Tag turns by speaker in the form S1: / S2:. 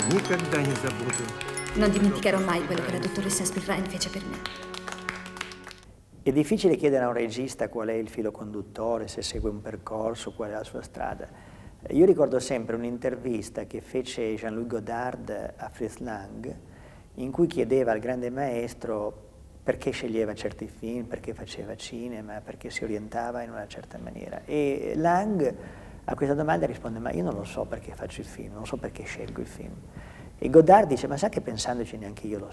S1: никогда не забуду.
S2: Non dimenticherò mai quello che la dottoressa Spillane fece per me.
S3: È difficile chiedere a un regista qual è il filo conduttore, se segue un percorso, qual è la sua strada. Io ricordo sempre un'intervista che fece Jean-Louis Godard a Fritz Lang, in cui chiedeva al grande maestro perché sceglieva certi film, perché faceva cinema, perché si orientava in una certa maniera. E Lang a questa domanda risponde: ma io non lo so perché faccio i film, non so perché scelgo i film. E Godard dice: ma sa che pensandoci neanche io lo